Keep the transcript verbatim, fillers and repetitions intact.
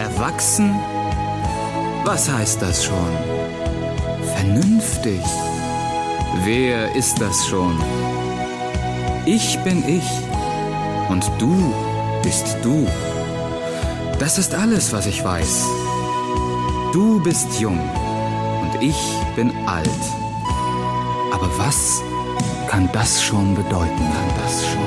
Erwachsen? Was heißt das schon? Vernünftig? Wer ist das schon? Ich bin ich und du bist du. Das ist alles, was ich weiß. Du bist jung und ich bin alt. Aber was kann das schon bedeuten? Kann das schon?